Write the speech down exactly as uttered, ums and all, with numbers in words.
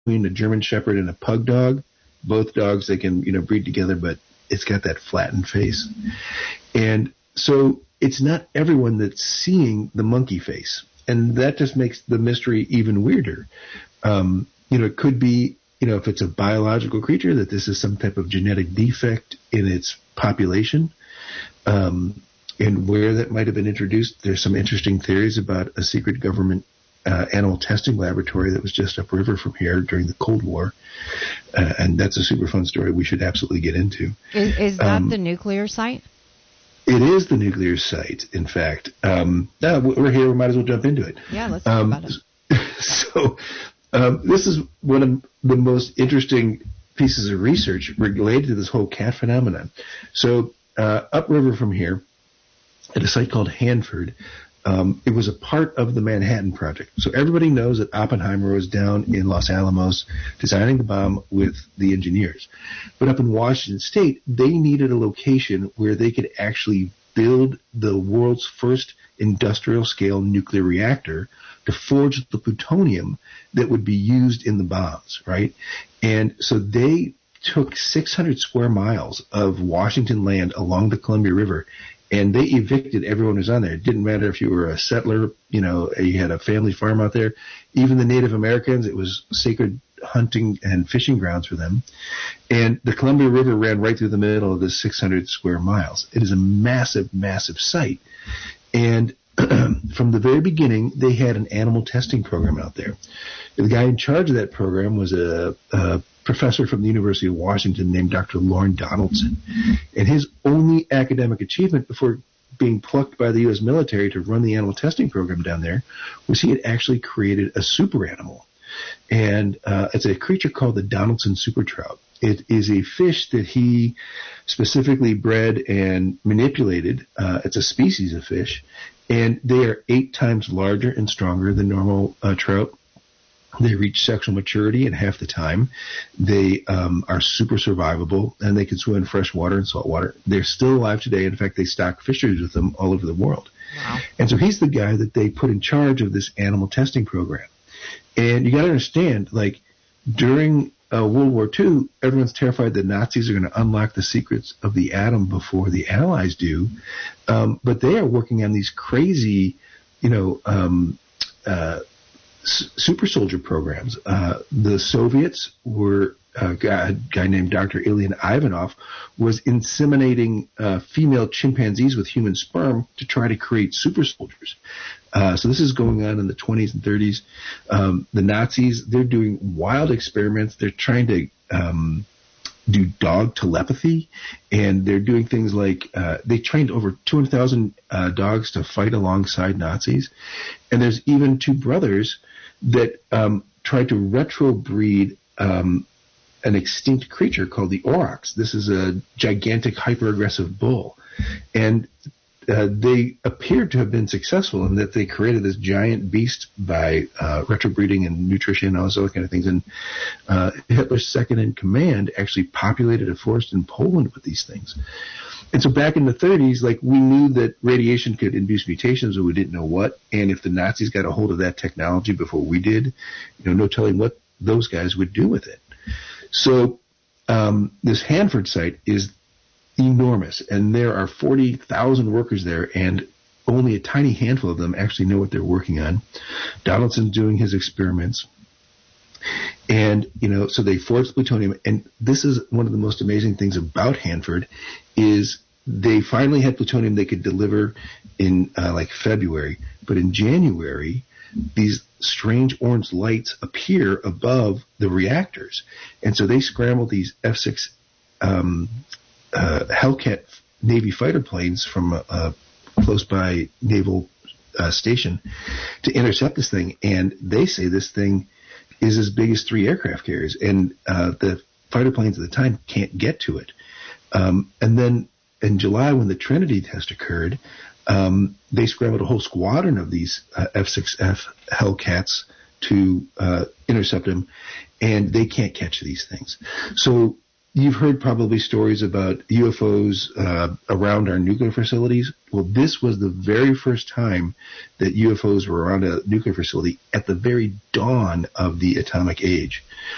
between a German Shepherd and a pug dog. Both dogs, they can, you know, breed together, but it's got that flattened face. And so it's not everyone that's seeing the monkey face. And that just makes the mystery even weirder. Um, you know, it could be, you know, if it's a biological creature, that this is some type of genetic defect in its population. Um, and where that might have been introduced, there's some interesting theories about a secret government uh, animal testing laboratory that was just upriver from here during the Cold War. Uh, and that's a super fun story we should absolutely get into. Is, is that um, the nuclear site? It is the nuclear site, in fact. Um, no, we're here. We might as well jump into it. Yeah, let's talk um, about it. So um, this is one of the most interesting pieces of research related to this whole cat phenomenon. So uh, upriver from here, at a site called Hanford, um, it was a part of the Manhattan Project. So everybody knows that Oppenheimer was down in Los Alamos designing the bomb with the engineers. But up in Washington State, they needed a location where they could actually build the world's first industrial-scale nuclear reactor to forge the plutonium that would be used in the bombs, right? And so they took six hundred square miles of Washington land along the Columbia River, and they evicted everyone who's on there. It didn't matter if you were a settler, you know, you had a family farm out there. Even the Native Americans, it was sacred hunting and fishing grounds for them. And the Columbia River ran right through the middle of this six hundred square miles. It is a massive, massive site. And from the very beginning, they had an animal testing program out there. The guy in charge of that program was a, a professor from the University of Washington named Doctor Lorne Donaldson. And his only academic achievement before being plucked by the U S military to run the animal testing program down there was he had actually created a super animal. And uh, it's a creature called the Donaldson super trout. It is a fish that he specifically bred and manipulated. Uh, it's a species of fish, and they are eight times larger and stronger than normal uh, trout. They reach sexual maturity in half the time. They um, are super survivable, and they can swim in fresh water and salt water. They're still alive today. In fact, they stock fisheries with them all over the world. Wow. And so he's the guy that they put in charge of this animal testing program. And you got to understand, like, during uh, World War Two, everyone's terrified that Nazis are going to unlock the secrets of the atom before the Allies do. Um, but they are working on these crazy, you know, um, uh, s- super soldier programs. Uh, the Soviets were, a guy, a guy named Doctor Ilya Ivanov was inseminating uh, female chimpanzees with human sperm to try to create super soldiers. Uh, so this is going on in the twenties and thirties. Um, the Nazis, they're doing wild experiments. They're trying to um, do dog telepathy, and they're doing things like uh, they trained over two hundred thousand uh, dogs to fight alongside Nazis. And there's even two brothers that um, tried to retrobreed um, an extinct creature called the aurochs. This is a gigantic, hyper-aggressive bull. And Uh, they appeared to have been successful in that they created this giant beast by uh, retrobreeding and nutrition and all those other kind of things. And uh, Hitler's second in command actually populated a forest in Poland with these things. And so back in the thirties, like, we knew that radiation could induce mutations, but we didn't know what. And if the Nazis got a hold of that technology before we did, you know, no telling what those guys would do with it. So um, this Hanford site is enormous, and there are forty thousand workers there, and only a tiny handful of them actually know what they're working on. Donaldson's doing his experiments, and, you know, so they forged plutonium, and this is one of the most amazing things about Hanford is they finally had plutonium they could deliver in uh, like February, but in January, these strange orange lights appear above the reactors, and so they scrambled these F six um Uh, Hellcat Navy fighter planes from a, a close by naval uh, station to intercept this thing, and they say this thing is as big as three aircraft carriers, and uh, the fighter planes at the time can't get to it. Um, and then in July, when the Trinity test occurred, um, they scrambled a whole squadron of these uh, F six F Hellcats to uh, intercept them, and they can't catch these things. So you've heard probably stories about U F Os uh, around our nuclear facilities. Well, this was the very first time that U F Os were around a nuclear facility at the very dawn of the atomic age.